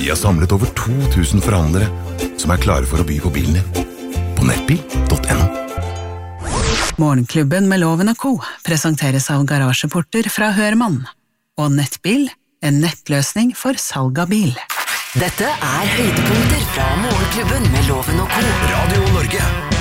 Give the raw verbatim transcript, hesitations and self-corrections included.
Vi har samlet over to tusen forhandlere som er klare for å by på bilen din. På nettbil punktum no. Morgenklubben med Loven og Co. presenteres av garasjeporter fra Hørmann. Og Nettbil, en nettløsning for salg av bil. Dette er høydepunkter fra Morgenklubben med Loven og Co. Radio Norge.